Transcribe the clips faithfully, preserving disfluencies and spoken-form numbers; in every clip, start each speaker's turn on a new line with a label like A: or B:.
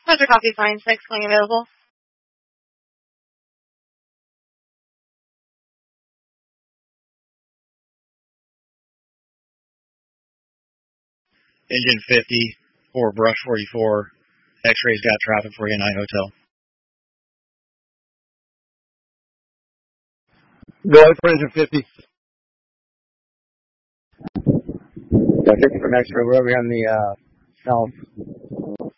A: Roger, copy, fine, six, calling available.
B: Engine fifty for Brush forty-four. X-ray's got traffic for you, Night Hotel.
C: Go ahead for engine fifty. Yeah, fifty from X-ray. We're over on the uh, south.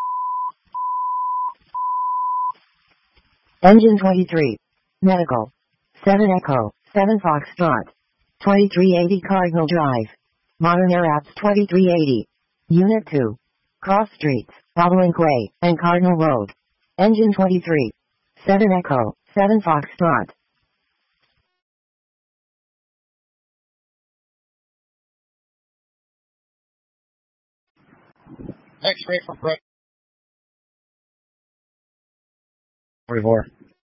D: Engine twenty-three. Medical. seven Echo. seven Foxtrot. twenty-three eighty Cardinal Drive. Modern Air Apps twenty-three eighty. Unit two. Cross Streets, Bobolink Way, and Cardinal Road. Engine twenty-three. seven Echo. seven Foxtrot.
B: X-ray from Brush forty-four.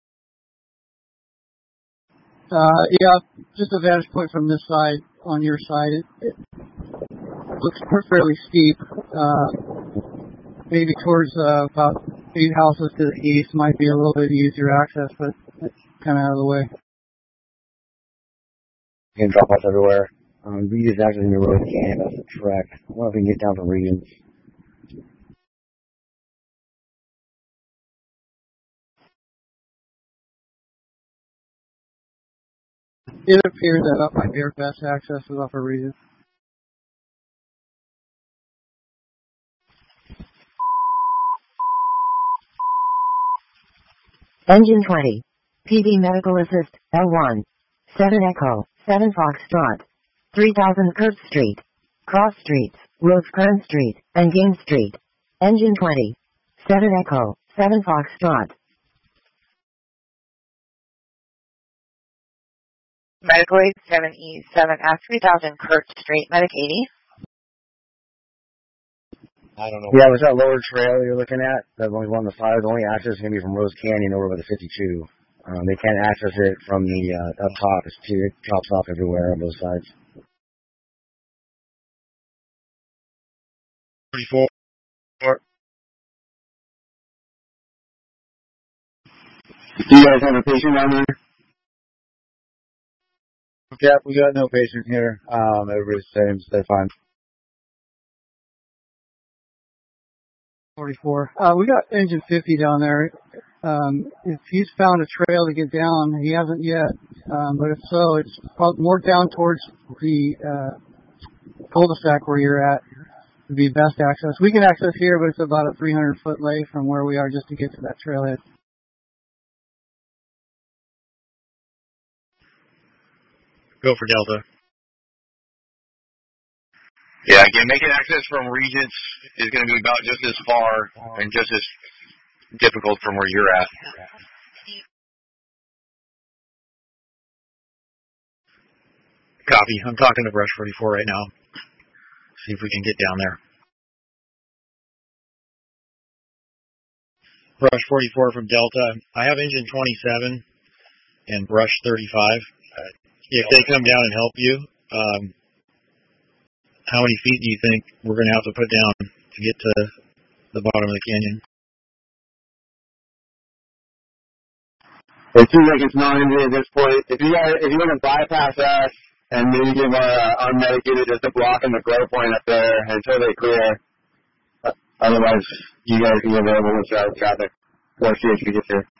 E: Uh, yeah, just a vantage point from this side, on your side. It, it looks fairly steep. Uh, maybe towards uh, about eight houses to the east might be a little bit easier access, but it's kind of out of the way.
C: You can drop off everywhere. Um, Regis actually in the road canyon. That's a trek. I wonder if we can get down from Regis.
E: It appears that that might be our best access is off a region.
D: Engine twenty. P D Medical Assist, L one. seven Echo, seven Foxtrot. three thousand Kirk Street. Cross Streets, Rosecrans Street, and Game Street. Engine twenty. seven Echo, seven Foxtrot.
A: Medical eight seven E seven at three thousand Kirk Street, Medic eighty.
B: I don't know.
C: Yeah, it was that lower trail you're looking at. That only one on the side. The only access is going to be from Rose Canyon over by the fifty-two. Um, they can't access it from the uh, up top. It's too, it drops off everywhere on both sides.
B: forty-four.
C: Do you guys have a patient down there?
F: Yeah, we got no patient here. Um, everybody's the same, so they're fine.
E: forty-four. Uh, we got engine fifty down there. Um, if he's found a trail to get down, he hasn't yet. Um, but if so, it's more down towards the uh, cul-de-sac where you're at would be best access. We can access here, but it's about a three hundred foot lay from where we are just to get to that trailhead.
B: Go for Delta.
G: Yeah, again, making access from Regents is going to be about just as far and just as difficult from where you're at.
B: Copy. I'm talking to Brush forty-four right now. See if we can get down there. Brush forty-four from Delta. I have engine twenty-seven and Brush thirty-five. If they come down and help you, um, how many feet do you think we're going to have to put down to get to the bottom of the canyon?
C: It seems like it's not injury at this point. If you guys, if you want to bypass us and maybe give our uh, unmedicated just a block in the glow point up there until they clear, uh, otherwise you guys can be available with traffic. We'll see if you get there.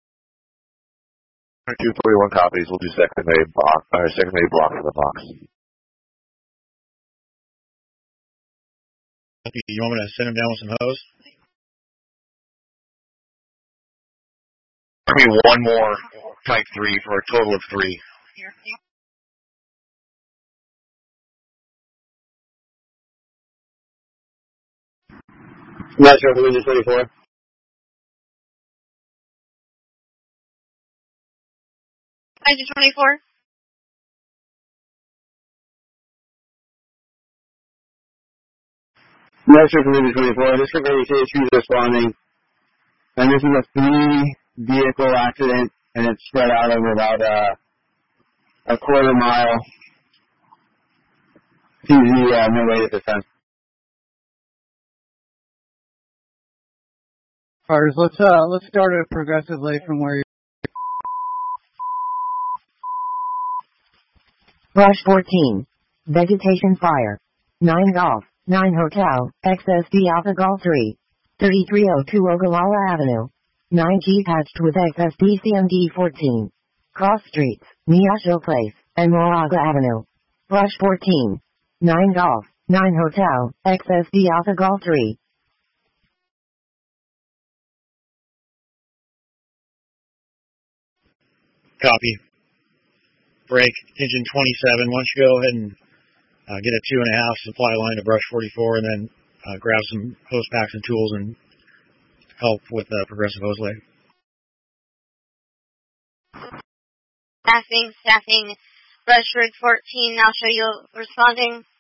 G: two forty-one copies. We'll do secondary block, or secondary block for the box.
B: You want me to send him down with some hose?
G: Maybe one more type three for a total of three.
C: Not sure if we're in twenty-four.
A: Engine twenty-four.
C: Not sure if we're in twenty-four. This is really K two responding. And this is a three vehicle accident, and it's spread out over about uh, a quarter mile. Seems to be uh, no way at this time.
E: Cars, let's uh let's start it progressively from where you.
D: Brush fourteen. Vegetation fire. nine Golf, nine Hotel, X S D Alpha Golf three. thirty-three oh two Ogallala Avenue. nine G patched with X S D C M D fourteen. Cross streets, Neosho Place, and Moraga Avenue. Brush fourteen. nine Golf, nine Hotel, X S D Alpha Golf three.
B: Copy. Break, engine twenty-seven. Why don't you go ahead and uh, get a two and a half supply line to brush forty-four, and then uh, grab some hose packs and tools and help with the progressive hose leg.
H: Staffing, staffing, brush rig fourteen, now show you responding.